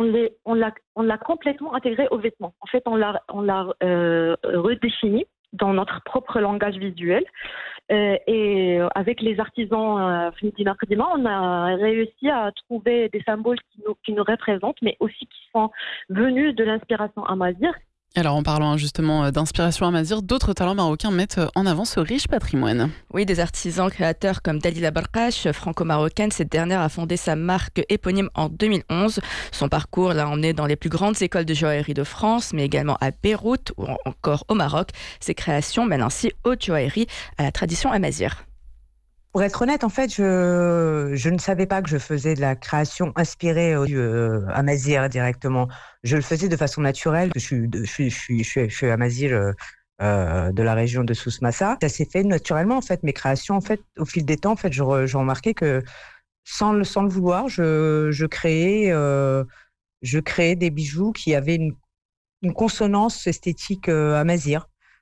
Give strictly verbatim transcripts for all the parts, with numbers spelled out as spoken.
on, les, on, l'a, on l'a complètement intégré aux vêtements. En fait, on l'a, on l'a euh, redéfini dans notre propre langage visuel. Euh, et avec les artisans euh, Medina Kadima, on a réussi à trouver des symboles qui nous, qui nous représentent, mais aussi qui sont venus de l'inspiration amazigh. Alors en parlant justement d'inspiration amazigh, d'autres talents marocains mettent en avant ce riche patrimoine. Oui, des artisans créateurs comme Dalila Barkash, franco-marocaine. Cette dernière a fondé sa marque éponyme en deux mille onze. Son parcours l'a emmenée dans les plus grandes écoles de joaillerie de France, mais également à Beyrouth ou encore au Maroc. Ses créations mènent ainsi haute joaillerie à la tradition amazigh. Pour être honnête, en fait, je, je ne savais pas que je faisais de la création inspirée du euh, amazigh directement. Je le faisais de façon naturelle. Je suis, je suis, je suis, je suis, je suis amazigh euh, de la région de Souss-Massa. Ça s'est fait naturellement, en fait. Mes créations, en fait, au fil des temps, en fait, je, je remarquais que sans le, sans le vouloir, je, je créais, euh, je créais des bijoux qui avaient une, une consonance esthétique euh, amazigh.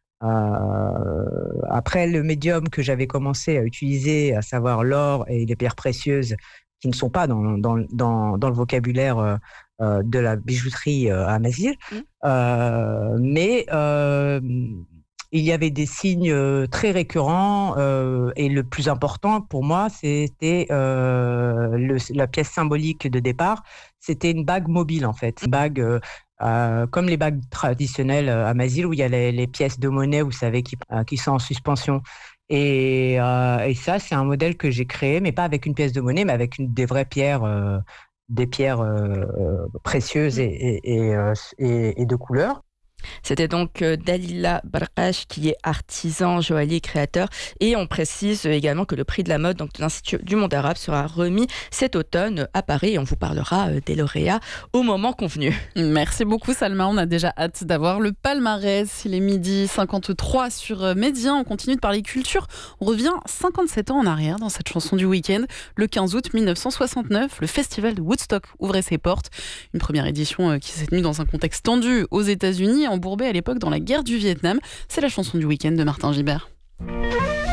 Euh, après le médium que j'avais commencé à utiliser, à savoir l'or et les pierres précieuses, qui ne sont pas dans, dans, dans, dans le vocabulaire euh, de la bijouterie euh, amazigh, mmh. euh, mais euh, il y avait des signes très récurrents euh, et le plus important pour moi, c'était euh, le, la pièce symbolique de départ, c'était une bague mobile en fait, une bague euh, Euh, comme les bagues traditionnelles euh, amazigh où il y a les, les pièces de monnaie, vous savez, qui, euh, qui sont en suspension. Et, euh, et ça, c'est un modèle que j'ai créé, mais pas avec une pièce de monnaie, mais avec une, des vraies pierres, euh, des pierres euh, précieuses et, et, et, euh, et, et de couleur. C'était donc Dalila Barkash qui est artisan, joaillier, créateur. Et on précise également que le prix de la mode donc, de l'Institut du monde arabe sera remis cet automne à Paris. Et on vous parlera des lauréats au moment convenu. Merci beaucoup Salma, on a déjà hâte d'avoir le palmarès. Il est midi cinquante-trois sur Média. On continue de parler culture. On revient cinquante-sept ans en arrière dans cette chanson du week-end. Le quinze août mille neuf cent soixante-neuf, le festival de Woodstock ouvrait ses portes. Une première édition qui s'est tenue dans un contexte tendu aux États-Unis, embourbé à l'époque dans la guerre du Vietnam. C'est la chanson du week-end de Martin Gibert.